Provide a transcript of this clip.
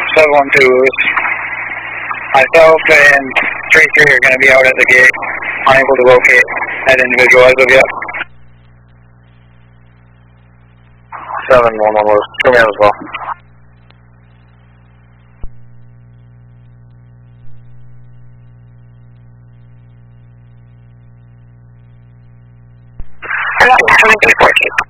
712. Myself and 3-3 are going to be out at the gate, unable to locate that individual as of yet. 711 was 2 man as well. Yeah, 2314.